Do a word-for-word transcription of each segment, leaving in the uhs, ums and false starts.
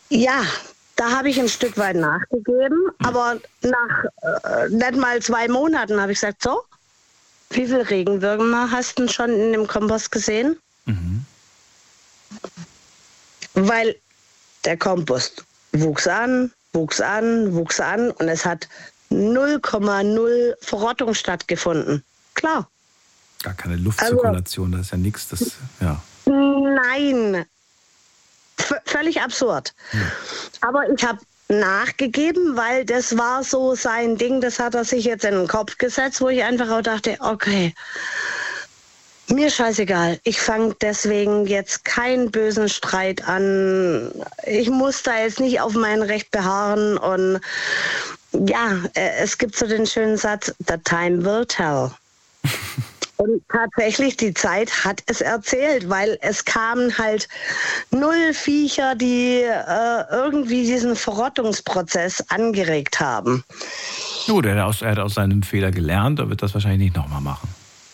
Ja, da habe ich ein Stück weit nachgegeben, aber nach äh, nicht mal zwei Monaten habe ich gesagt, so, wie viel Regenwürmer hast du schon in dem Kompost gesehen? Mhm. Weil der Kompost wuchs an, wuchs an, wuchs an und es hat null Komma null Verrottung stattgefunden. Klar. Gar keine Luftzirkulation, das ist ja nichts, das, ja. Nein, v- völlig absurd. Ja. Aber ich habe nachgegeben, weil das war so sein Ding, das hat er sich jetzt in den Kopf gesetzt, wo ich einfach auch dachte, okay, mir scheißegal, ich fange deswegen jetzt keinen bösen Streit an. Ich muss da jetzt nicht auf mein Recht beharren und ja, äh, es gibt so den schönen Satz, the time will tell. Und tatsächlich, die Zeit hat es erzählt, weil es kamen halt null Viecher, die äh, irgendwie diesen Verrottungsprozess angeregt haben. Gut, er hat, aus, er hat aus seinem Fehler gelernt, er wird das wahrscheinlich nicht nochmal machen.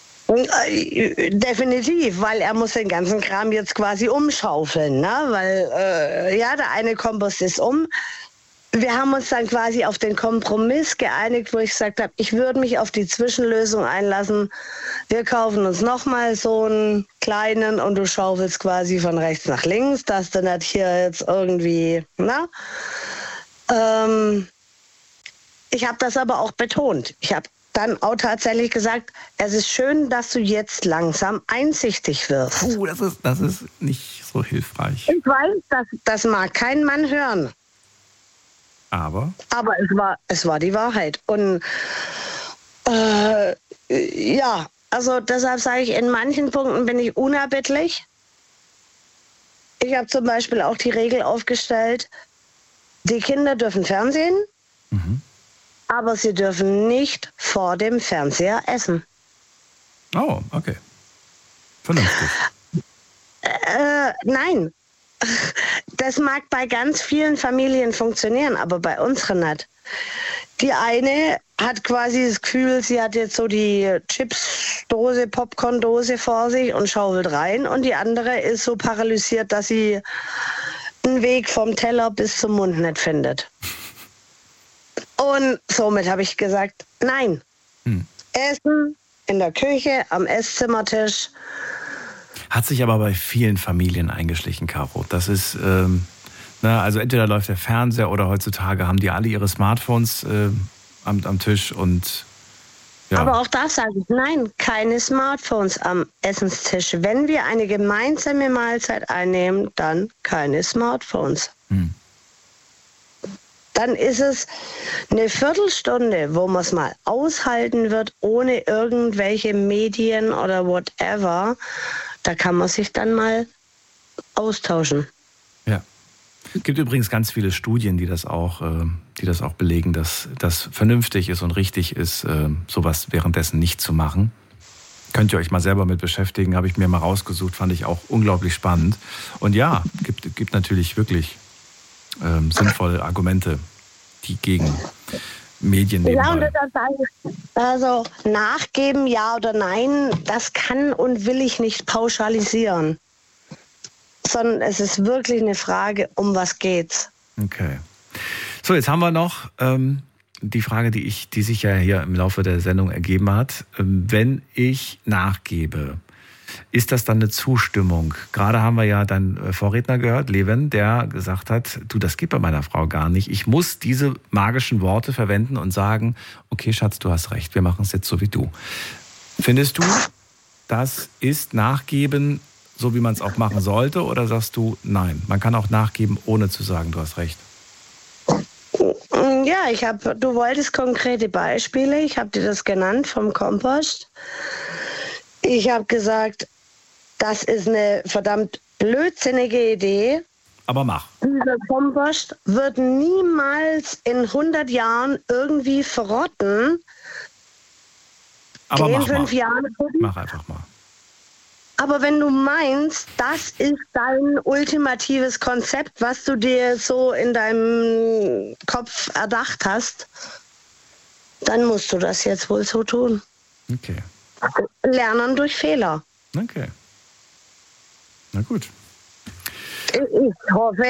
Äh, Definitiv, weil er muss den ganzen Kram jetzt quasi umschaufeln, ne? Weil äh, ja, der eine Kompost ist um. Wir haben uns dann quasi auf den Kompromiss geeinigt, wo ich gesagt habe, ich würde mich auf die Zwischenlösung einlassen. Wir kaufen uns nochmal so einen kleinen und du schaufelst quasi von rechts nach links, dass du nicht hier jetzt irgendwie, na? Ähm, ich habe das aber auch betont. Ich habe dann auch tatsächlich gesagt, es ist schön, dass du jetzt langsam einsichtig wirst. Puh, das ist, das ist nicht so hilfreich. Ich weiß, das, das mag kein Mann hören. Aber? Aber es war, es war die Wahrheit. Und äh, ja, also deshalb sage ich, in manchen Punkten bin ich unerbittlich. Ich habe zum Beispiel auch die Regel aufgestellt, die Kinder dürfen Fernsehen, Mhm. aber sie dürfen nicht vor dem Fernseher essen. Oh, okay. Vernünftig. Äh, nein. Das mag bei ganz vielen Familien funktionieren, aber bei unseren nicht. Die eine hat quasi das Gefühl, sie hat jetzt so die Chipsdose, Popcorndose vor sich und schaufelt rein, und die andere ist so paralysiert, dass sie einen Weg vom Teller bis zum Mund nicht findet. Und somit habe ich gesagt, nein. Hm. Essen in der Küche, am Esszimmertisch. Hat sich aber bei vielen Familien eingeschlichen, Caro. Das ist, ähm, na, also entweder läuft der Fernseher oder heutzutage haben die alle ihre Smartphones äh, am, am Tisch und ja. Aber auch da sage ich, nein, keine Smartphones am Essenstisch. Wenn wir eine gemeinsame Mahlzeit einnehmen, dann keine Smartphones. Hm. Dann ist es eine Viertelstunde, wo man es mal aushalten wird, ohne irgendwelche Medien oder whatever. Da kann man sich dann mal austauschen. Ja. Es gibt übrigens ganz viele Studien, die das auch, äh, die das auch belegen, dass das vernünftig ist und richtig ist, äh, sowas währenddessen nicht zu machen. Könnt ihr euch mal selber mit beschäftigen, habe ich mir mal rausgesucht, fand ich auch unglaublich spannend. Und ja, gibt, gibt natürlich wirklich ähm, sinnvolle Argumente, die gegen Medien nehmen. Ja, und das sage ich, also nachgeben, ja oder nein, das kann und will ich nicht pauschalisieren. Sondern es ist wirklich eine Frage, um was geht's. Okay. So, jetzt haben wir noch ähm, die Frage, die ich, die sich ja hier im Laufe der Sendung ergeben hat. Ähm, wenn ich nachgebe, ist das dann eine Zustimmung? Gerade haben wir ja deinen Vorredner gehört, Leven, der gesagt hat, du, das geht bei meiner Frau gar nicht. Ich muss diese magischen Worte verwenden und sagen, okay, Schatz, du hast recht, wir machen es jetzt so wie du. Findest du, das ist Nachgeben, so wie man es auch machen sollte? Oder sagst du, nein, man kann auch nachgeben, ohne zu sagen, du hast recht? Ja, ich habe, du wolltest konkrete Beispiele, ich habe dir das genannt vom Kompost. Ich habe gesagt, das ist eine verdammt blödsinnige Idee. Aber mach. Dieser Kompost wird niemals in hundert Jahren irgendwie verrotten. Aber in mach fünf mal. Jahren. Mach einfach mal. Aber wenn du meinst, das ist dein ultimatives Konzept, was du dir so in deinem Kopf erdacht hast, dann musst du das jetzt wohl so tun. Okay. Lernen durch Fehler. Okay. Na gut. Ich hoffe,